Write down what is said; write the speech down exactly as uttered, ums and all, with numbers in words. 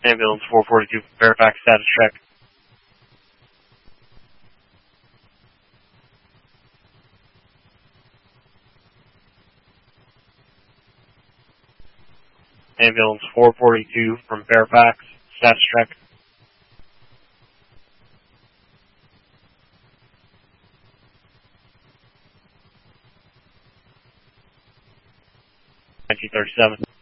Ambulance four forty-two, Fairfax, status check. Ambulance four forty-two from Fairfax, status check. nineteen thirty-seven.